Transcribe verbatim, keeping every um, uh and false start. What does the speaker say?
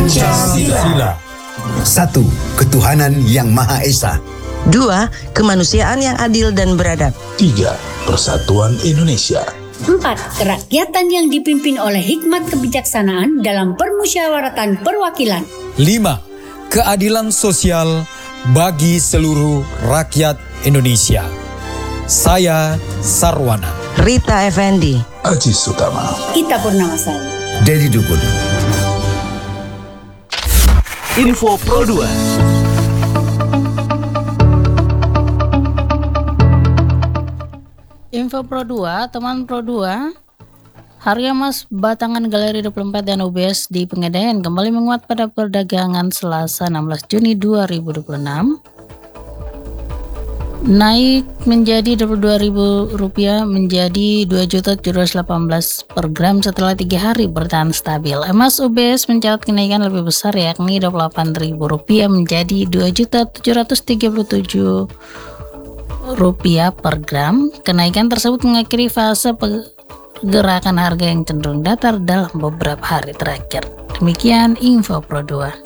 Pancasila. Satu, ketuhanan yang Maha Esa. Dua, kemanusiaan yang adil dan beradab. Tiga, persatuan Indonesia. Empat, kerakyatan yang dipimpin oleh hikmat kebijaksanaan dalam permusyawaratan perwakilan. Lima, keadilan sosial bagi seluruh rakyat Indonesia. Saya Sarwana. Rita Effendi. Aji Sutama. Ita Purnamasari. Dedi Dukun. Info Pro dua. Info Pro dua, teman Pro dua. Harga emas batangan Galeri dua puluh empat dan U B S di Pegadaian kembali menguat pada perdagangan Selasa enam belas Juni dua ribu dua puluh enam. Naik menjadi dua puluh dua ribu rupiah menjadi dua juta tujuh ratus delapan belas per gram setelah tiga hari bertahan stabil. Emas U B S mencatat kenaikan lebih besar yakni dua puluh delapan ribu rupiah menjadi dua juta tujuh ratus tiga puluh tujuh rupiah per gram. Kenaikan tersebut mengakhiri fase pergerakan harga yang cenderung datar dalam beberapa hari terakhir. Demikian Info Pro dua.